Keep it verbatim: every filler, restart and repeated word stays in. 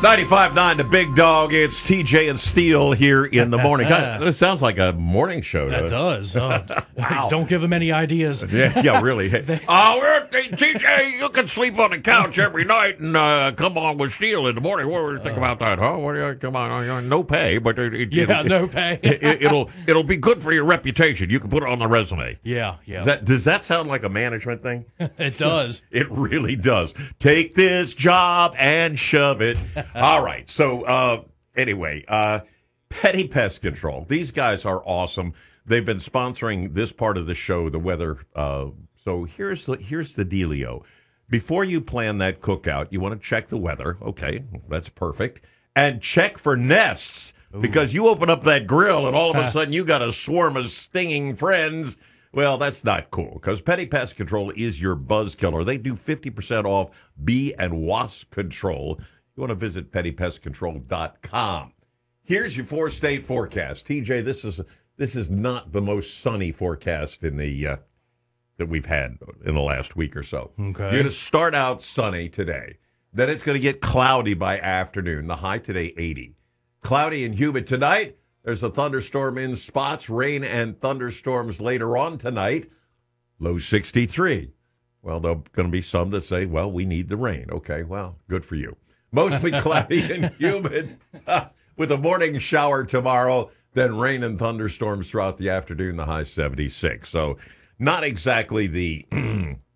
ninety-five point nine, the big dog. It's T J and Steele here in the morning. God, it sounds like a morning show. That does. Uh, Wow. Don't give them any ideas. Yeah, yeah, really. Oh, we're, T J, you can sleep on the couch every night and uh, come on with Steele in the morning. What do you think about that? Huh? What do you come on? No pay, but it, it, Yeah, it'll, no pay. it, it'll it'll be good for your reputation. You can put it on the resume. Yeah, yeah. Does that, does that sound like a management thing? It does. It really does. Take this job and shove it. All right. So uh, anyway, uh, Petty Pest Control. These guys are awesome. They've been sponsoring this part of the show, the weather. Uh, so here's the, here's the dealio. Before you plan that cookout, you want to check the weather. Okay, that's perfect. And check for nests. Ooh. Because you open up that grill and all of a sudden you got a swarm of stinging friends. Well, that's not cool because Petty Pest Control is your buzz killer. They do fifty percent off bee and wasp control. You want to visit petty pest control dot com. Here's your four-state forecast. T J, this is this is not the most sunny forecast in the uh, that we've had in the last week or so. Okay. You're going to start out sunny today. Then it's going to get cloudy by afternoon. The high today, eighty. Cloudy and humid tonight. There's a thunderstorm in spots, rain and thunderstorms later on tonight. Low sixty-three. Well, there's going to be some that say, well, we need the rain. Okay, well, good for you. Mostly cloudy and humid with a morning shower tomorrow, then rain and thunderstorms throughout the afternoon, the high seventy-six. So not exactly the